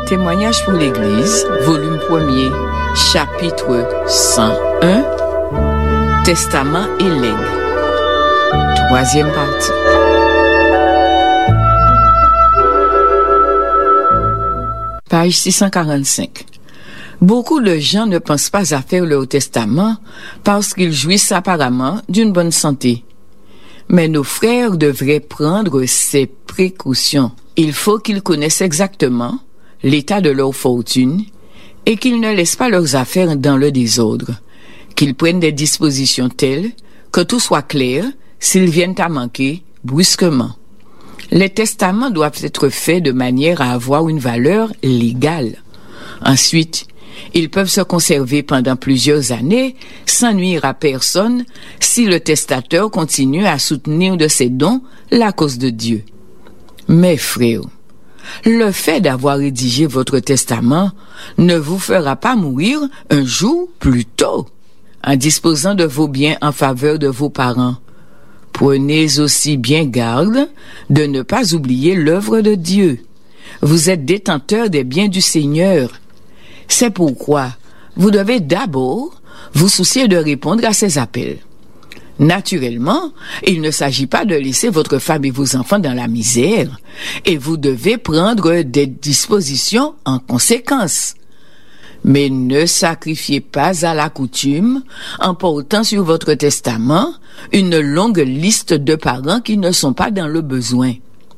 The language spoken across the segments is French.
Témoignage pour l'Église, volume 1er, chapitre 101, Testament et legs. Troisième partie. Page 645. Beaucoup de gens ne pensent pas à faire leur testament parce qu'ils jouissent apparemment d'une bonne santé. Mais nos frères devraient prendre ces précautions. Il faut qu'ils connaissent exactement l'état de leur fortune et qu'ils ne laissent pas leurs affaires dans le désordre. Qu'ils prennent des dispositions telles que tout soit clair s'ils viennent à manquer brusquement. Les testaments doivent être faits de manière à avoir une valeur légale. Ensuite, ils peuvent se conserver pendant plusieurs années sans nuire à personne si le testateur continue à soutenir de ses dons la cause de Dieu. Mes frères, le fait d'avoir rédigé votre testament ne vous fera pas mourir un jour plus tôt. En disposant de vos biens en faveur de vos parents, prenez aussi bien garde de ne pas oublier l'œuvre de Dieu. Vous êtes détenteurs des biens du Seigneur. C'est pourquoi vous devez d'abord vous soucier de répondre à ses appels. Naturellement, il ne s'agit pas de laisser votre femme et vos enfants dans la misère, et vous devez prendre des dispositions en conséquence. Mais ne sacrifiez pas à la coutume en portant sur votre testament une longue liste de parents qui ne sont pas dans le besoin.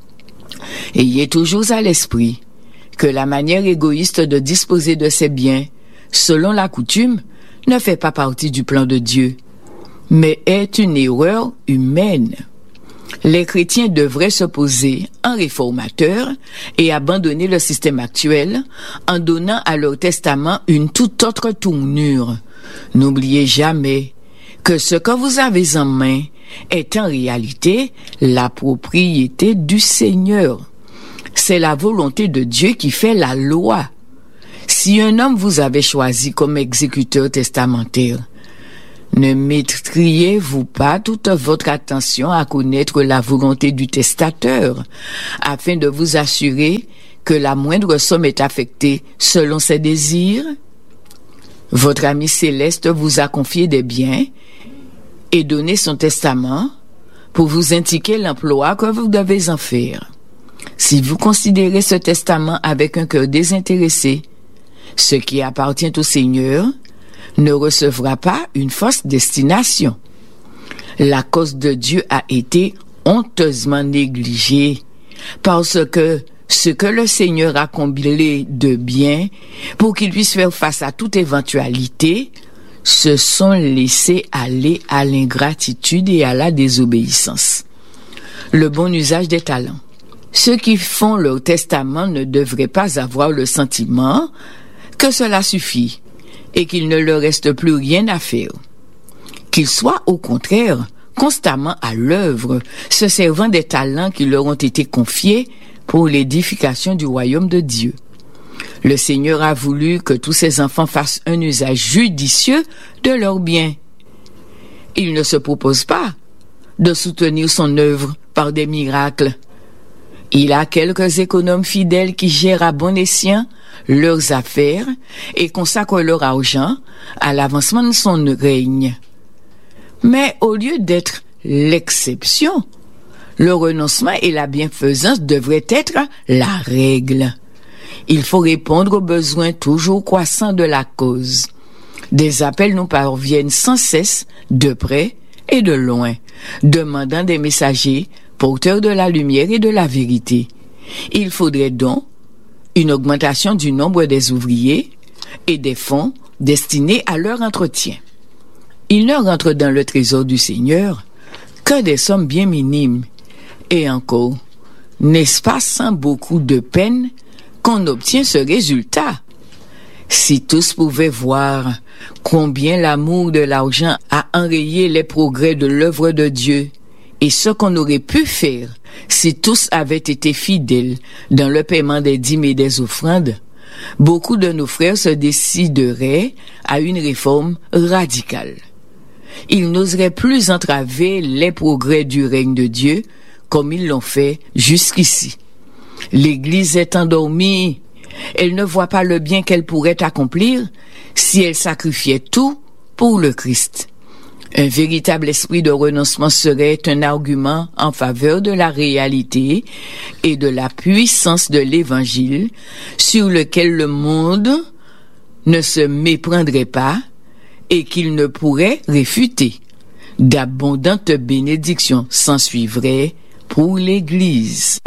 Ayez toujours à l'esprit que la manière égoïste de disposer de ses biens, selon la coutume, ne fait pas partie du plan de Dieu, mais est une erreur humaine. Les chrétiens devraient se poser en réformateurs et abandonner le système actuel en donnant à leur testament une toute autre tournure. N'oubliez jamais que ce que vous avez en main est en réalité la propriété du Seigneur. C'est la volonté de Dieu qui fait la loi. Si un homme vous avait choisi comme exécuteur testamentaire, ne mettriez-vous pas toute votre attention à connaître la volonté du testateur, afin de vous assurer que la moindre somme est affectée selon ses désirs? Votre ami céleste vous a confié des biens et donné son testament pour vous indiquer l'emploi que vous devez en faire. Si vous considérez ce testament avec un cœur désintéressé, ce qui appartient au Seigneur ne recevra pas une fausse destination. La cause de Dieu a été honteusement négligée parce que ce que le Seigneur a comblé de bien pour qu'il puisse faire face à toute éventualité se sont laissés aller à l'ingratitude et à la désobéissance. Le bon usage des talents. Ceux qui font leur testament ne devraient pas avoir le sentiment que cela suffit et qu'il ne leur reste plus rien à faire. Qu'ils soient au contraire constamment à l'œuvre, se servant des talents qui leur ont été confiés pour l'édification du royaume de Dieu. Le Seigneur a voulu que tous ses enfants fassent un usage judicieux de leurs biens. Il ne se propose pas de soutenir son œuvre par des miracles. Il a quelques économes fidèles qui gèrent à bon escient leurs affaires et consacrent leur argent à l'avancement de son règne. Mais au lieu d'être l'exception, le renoncement et la bienfaisance devraient être la règle. Il faut répondre aux besoins toujours croissants de la cause. Des appels nous parviennent sans cesse, de près et de loin, demandant des messagers porteurs de la lumière et de la vérité. Il faudrait donc une augmentation du nombre des ouvriers et des fonds destinés à leur entretien. Il ne rentre dans le trésor du Seigneur que des sommes bien minimes. Et encore, n'est-ce pas sans beaucoup de peine qu'on obtient ce résultat? Si tous pouvaient voir combien l'amour de l'argent a enrayé les progrès de l'œuvre de Dieu, et ce qu'on aurait pu faire si tous avaient été fidèles dans le paiement des dîmes et des offrandes, beaucoup de nos frères se décideraient à une réforme radicale. Ils n'oseraient plus entraver les progrès du règne de Dieu comme ils l'ont fait jusqu'ici. L'Église est endormie Elle ne voit pas le bien qu'elle pourrait accomplir si elle sacrifiait tout pour le Christ. Un véritable esprit de renoncement serait un argument en faveur de la réalité et de la puissance de l'Évangile sur lequel le monde ne se méprendrait pas et qu'il ne pourrait réfuter. D'abondantes bénédictions s'ensuivraient pour l'Église.